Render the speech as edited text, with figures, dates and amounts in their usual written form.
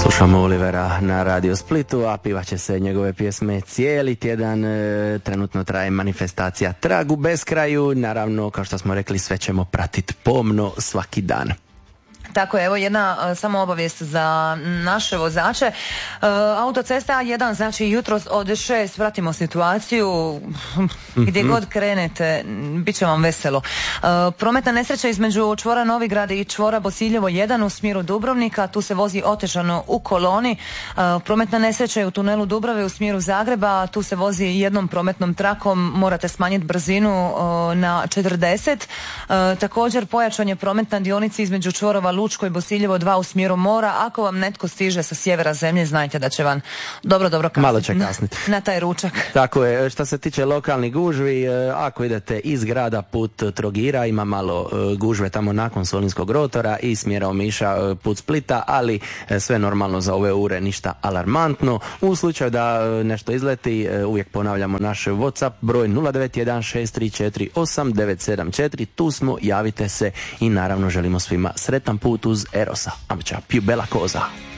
Slušamo Olivera na Radio Splitu, a pivaće se njegove pjesme cijeli tjedan. Trenutno traje manifestacija Trag u beskraju. Naravno, kao što smo rekli, sve ćemo pratiti pomno svaki dan. Tako je, evo jedna samo obavijest za naše vozače. Autocesta A1, znači jutros od 6 pratimo situaciju, gdje god krenete, bit će vam veselo. Prometna nesreća između čvora Novigrad i čvora Bosiljevo 1 u smjeru Dubrovnika, tu se vozi otežano u koloni. Prometna nesreća je u tunelu Dubrave u smjeru Zagreba, tu se vozi jednom prometnom trakom, morate smanjiti brzinu na 40. Također pojačan je promet na dionici između čvorova Lučko i Bosiljevo 2 u smjeru mora. Ako vam netko stiže sa sjevera zemlje, znajte da će vam dobro kasniti. Malo će kasniti. Na taj ručak. Tako je. Što se tiče lokalnih gužvi, ako idete iz grada put Trogira, ima malo gužve tamo nakon Solinskog rotora i smjera Omiša put Splita, ali sve normalno za ove ure, ništa alarmantno. U slučaju da nešto izleti, uvijek ponavljamo naš WhatsApp broj 09163489974. Tu smo, javite se i naravno želimo svima sretan put uz Erosa. Amča, più bella cosa.